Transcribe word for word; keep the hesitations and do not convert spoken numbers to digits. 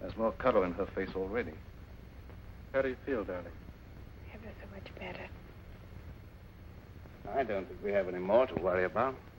There's more color in her face already. How do you feel, darling? Ever so much better. I don't think we have any more to worry about.